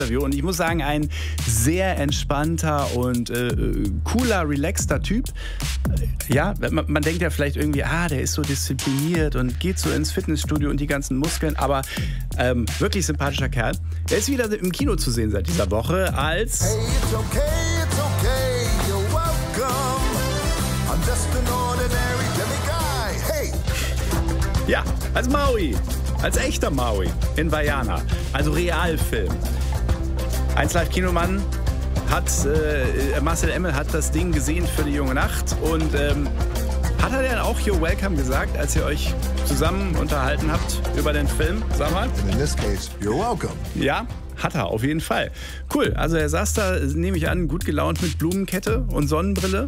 Und ich muss sagen, ein sehr entspannter und cooler, relaxter Typ. Ja, man denkt ja vielleicht irgendwie, der ist so diszipliniert und geht so ins Fitnessstudio und die ganzen Muskeln, aber wirklich sympathischer Kerl. Er ist wieder im Kino zu sehen seit dieser Woche als... Hey, it's okay, you're welcome. I'm just an ordinary demiguy. Hey! Ja, als Maui. Als echter Maui in Vaiana. Also Realfilm. 1Live-Kinomann hat, Marcel Emmel hat das Ding gesehen für die junge Nacht und hat er denn auch You're Welcome gesagt, als ihr euch zusammen unterhalten habt über den Film? Sag mal. And in this case, you're welcome. Ja, hat er auf jeden Fall. Cool, also er saß da, nehme ich an, gut gelaunt mit Blumenkette und Sonnenbrille.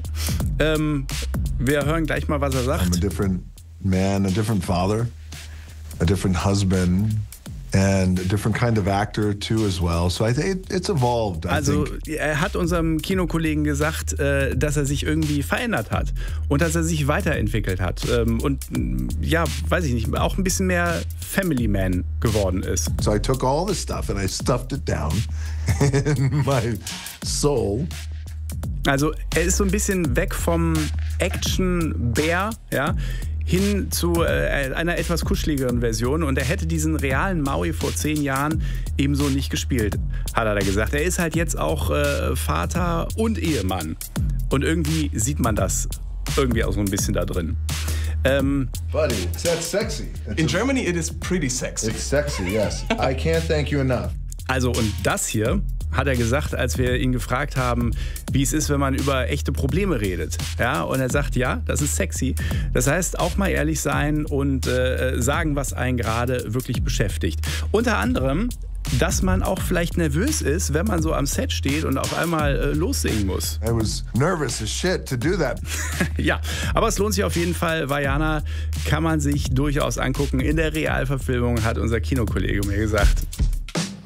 Wir hören gleich mal, was er sagt. I'm a different man, a different father, a different husband. And a different kind of actor too as well. So I think it's evolved. Also er hat unserem Kinokollegen gesagt, dass er sich irgendwie verändert hat und dass er sich weiterentwickelt hat und ja, weiß ich nicht, auch ein bisschen mehr Family Man geworden ist. So I took all this stuff and I stuffed it down in my soul. Also er ist so ein bisschen weg vom Action-Bär, ja, hin zu einer etwas kuscheligeren Version. Und er hätte diesen realen Maui vor 10 Jahren ebenso nicht gespielt, hat er da gesagt. Er ist halt jetzt auch Vater und Ehemann. Und irgendwie sieht man das irgendwie auch so ein bisschen da drin. Buddy, that's sexy. In Germany it is pretty sexy. It's sexy, yes. I can't thank you enough. Also und das hier hat er gesagt, als wir ihn gefragt haben, wie es ist, wenn man über echte Probleme redet. Ja, und er sagt, ja, das ist sexy. Das heißt, auch mal ehrlich sein und sagen, was einen gerade wirklich beschäftigt. Unter anderem, dass man auch vielleicht nervös ist, wenn man so am Set steht und auf einmal lossingen muss. I was nervous as shit to do that. Ja, aber es lohnt sich auf jeden Fall. Vaiana kann man sich durchaus angucken. In der Realverfilmung, hat unser Kinokollege mir gesagt.